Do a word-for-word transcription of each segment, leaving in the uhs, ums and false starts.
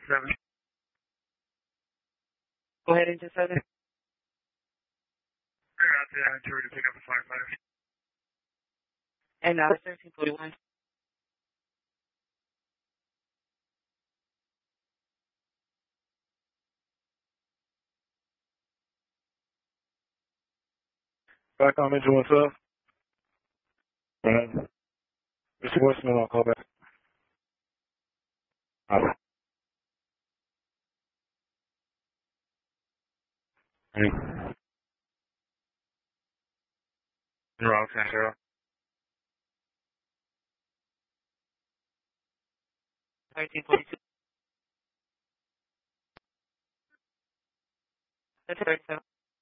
seven. Go ahead into seven. They're out there. I told you to pick up the firefighter. And now it's thirteen forty-one. Back on engine one sub. And Mister Westman, I'll call back. All right. Hey. You're on, Santero. thirteen forty-two. That's thirty-seven.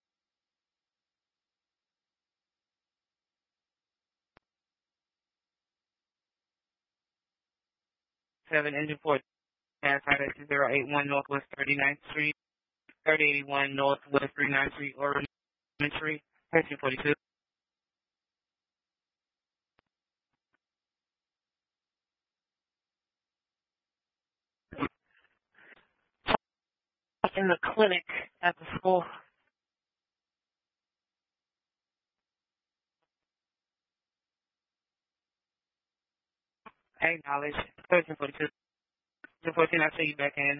Seven engine four. Pass highway two zero eight one Northwest thirty-ninth Street, thirty eighty-one Northwest thirty-ninth Street, Orange Street, thirteen forty-two. In the clinic at the school. I acknowledge. thirteen forty-two. thirteen fourteen, I'll see you back in.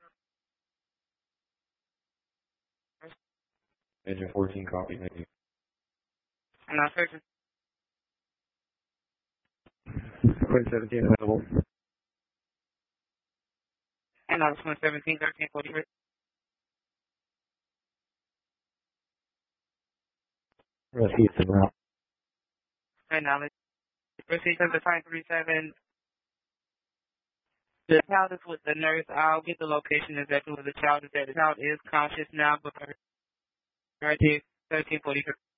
Engine fourteen, copy, thank you. And I'll search. twenty seventeen, available. And I'll twenty seventeen, thirteen forty-three. Let's see it's around. I acknowledge. Proceed to the five three seven. The child is with the nurse. I'll get the location exactly where the child is at. The child is conscious now, but right here, thirteen forty-three.